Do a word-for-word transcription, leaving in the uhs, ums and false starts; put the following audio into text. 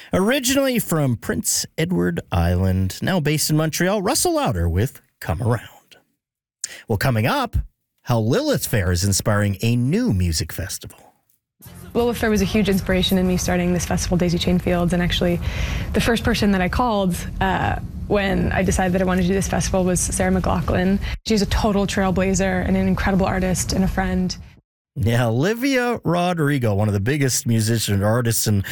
Originally from Prince Edward Island, now based in Montreal, Russell Lauder with Come Around. Well, coming up, how Lilith Fair is inspiring a new music festival. Lilith Fair was a huge inspiration in me starting this festival, Daisy Chain Fields, and actually the first person that I called uh, when I decided that I wanted to do this festival was Sarah McLachlan. She's a total trailblazer and an incredible artist and a friend. Yeah, Olivia Rodrigo, one of the biggest musician artists and